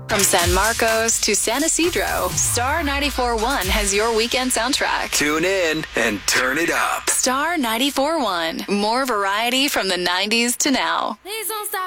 From San Marcos to San Isidro, Star 94.1 has your weekend soundtrack. Tune in and turn it up. Star 94.1. More variety from the 90s to now. Please don't stop